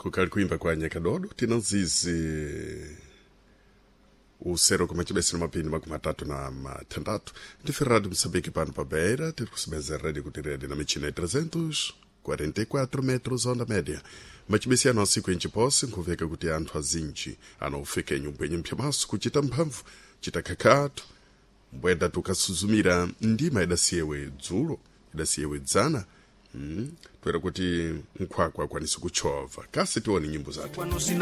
kukali kuimba kwa Nyakadodo tinanzizi usero kuma chibesero mapini makumatatu na matandatu ndife Radio Moçambique pano pa Beira tiri kusebenza redi kuti redi na michina 344 metros onda média machibesi ano asiku enchiposi nkuveka kuti anthu azinji anaufika nyumba yenye mpyamaso kuchita mphamvu chita kakatu mbwenda tukasuzumira ndima idasiyewe dzulo idasiyewe dzana twera kuti nkhwakwa akwanisa kuchova kasi tione nyimbo zathu